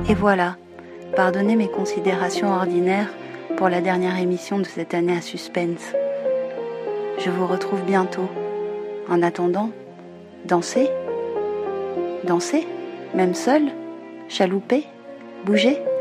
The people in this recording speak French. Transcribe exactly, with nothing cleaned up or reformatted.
Et voilà, pardonnez mes considérations ordinaires pour la dernière émission de cette année à suspense. Je vous retrouve bientôt. En attendant, dansez, dansez, même seul, chalouper, bougez.